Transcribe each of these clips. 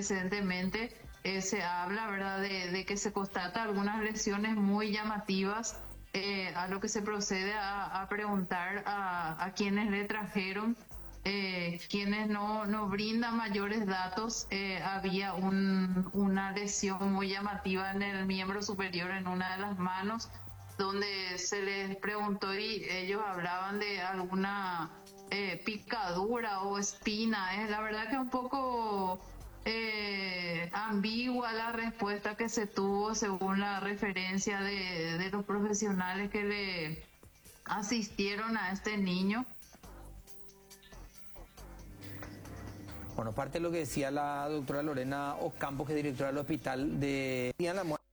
precedentemente se habla, ¿verdad?, de que se constata algunas lesiones muy llamativas, a lo que se procede a preguntar a quienes le trajeron, quienes no brindan mayores datos. Había una lesión muy llamativa en el miembro superior, en una de las manos, donde se les preguntó y ellos hablaban de alguna picadura o espina. La verdad que un poco ambigua la respuesta que se tuvo según la referencia de los profesionales que le asistieron a este niño. Bueno, parte de lo que decía la doctora Lorena Ocampo, que es directora del hospital de la muerte.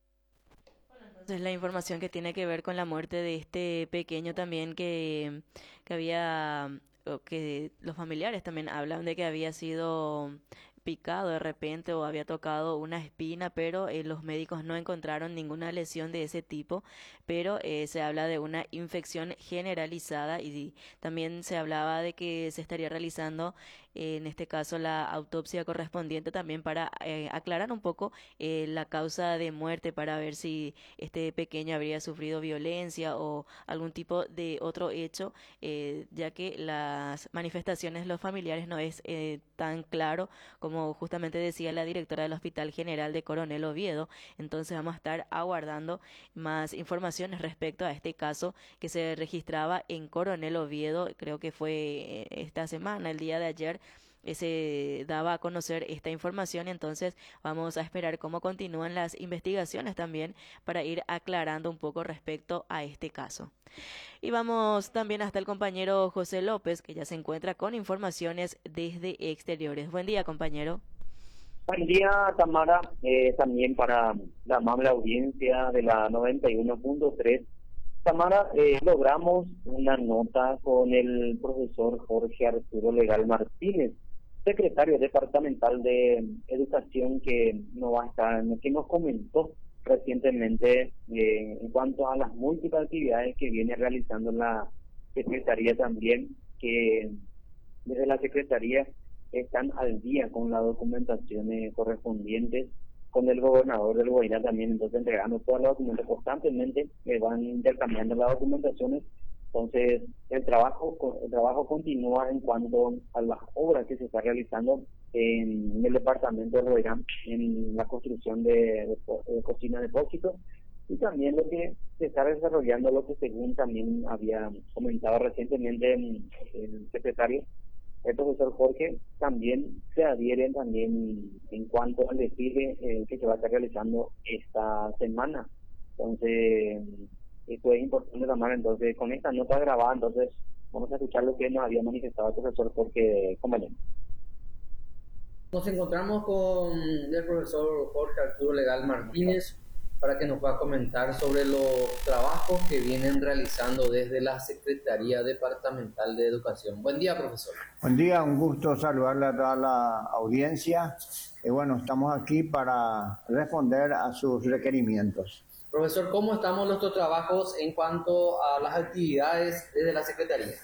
Entonces la información que tiene que ver con la muerte de este pequeño también que había, o que los familiares también hablan de que había sido picado de repente o había tocado una espina, pero los médicos no encontraron ninguna lesión de ese tipo, pero se habla de una infección generalizada y también se hablaba de que se estaría realizando en este caso la autopsia correspondiente también para aclarar un poco la causa de muerte, para ver si este pequeño habría sufrido violencia o algún tipo de otro hecho, ya que las manifestaciones de los familiares no es tan claro como justamente decía la directora del Hospital General de Coronel Oviedo. Entonces vamos a estar aguardando más informaciones respecto a este caso que se registraba en Coronel Oviedo. Creo que fue esta semana, el día de ayer, se daba a conocer esta información. Entonces vamos a esperar cómo continúan las investigaciones también para ir aclarando un poco respecto a este caso. Y vamos también hasta el compañero José López, que ya se encuentra con informaciones desde exteriores. Buen día, compañero. Buen día, Tamara, también para la amable audiencia de la 91.3. Tamara, logramos una nota con el profesor Jorge Arturo Legal Martínez, secretario departamental de Educación, que nos comentó recientemente en cuanto a las múltiples actividades que viene realizando la Secretaría también, que desde la Secretaría están al día con las documentaciones correspondientes, con el gobernador del Guairá también, entonces entregando todos los documentos constantemente, van intercambiando las documentaciones. Entonces el trabajo continúa en cuanto a las obras que se está realizando en el departamento de Guairá, en la construcción de cocinas de depósitos, y también lo que se está desarrollando, lo que según también había comentado recientemente el secretario, el profesor Jorge, también se adhieren también en cuanto al desfile que se va a estar realizando esta semana. Entonces, esto es importante también. Entonces, con esta nota grabada, entonces vamos a escuchar lo que nos había manifestado el profesor Jorge Comelén. Nos encontramos con el profesor Jorge Arturo Legal Martínez para que nos pueda comentar sobre los trabajos que vienen realizando desde la Secretaría Departamental de Educación. Buen día, profesor. Buen día, un gusto saludarle a toda la audiencia. Bueno, estamos aquí para responder a sus requerimientos. Profesor, ¿cómo estamos nuestros trabajos en cuanto a las actividades desde la Secretaría?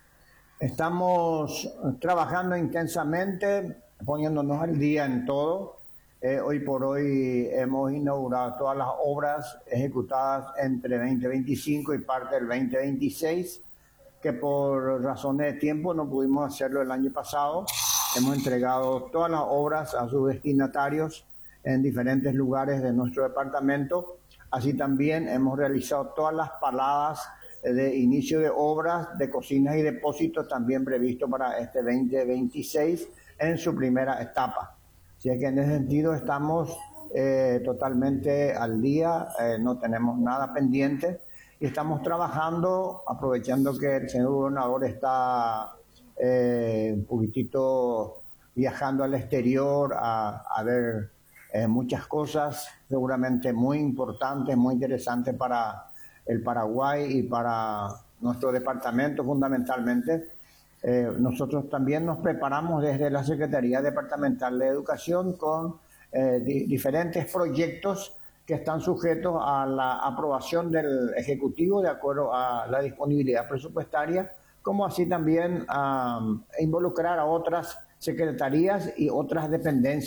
Estamos trabajando intensamente, poniéndonos al día en todo. Hoy por hoy hemos inaugurado todas las obras ejecutadas entre 2025 y parte del 2026, que por razones de tiempo no pudimos hacerlo el año pasado. Hemos entregado todas las obras a sus destinatarios en diferentes lugares de nuestro departamento. Así también hemos realizado todas las paladas de inicio de obras de cocinas y depósitos también previsto para este 2026 en su primera etapa. Así que en ese sentido estamos totalmente al día, no tenemos nada pendiente y estamos trabajando, aprovechando que el señor gobernador está un poquitito viajando al exterior a ver muchas cosas, seguramente muy importantes, muy interesantes para el Paraguay y para nuestro departamento fundamentalmente. Nosotros también nos preparamos desde la Secretaría Departamental de Educación con diferentes proyectos que están sujetos a la aprobación del Ejecutivo de acuerdo a la disponibilidad presupuestaria, como así también involucrar a otras secretarías y otras dependencias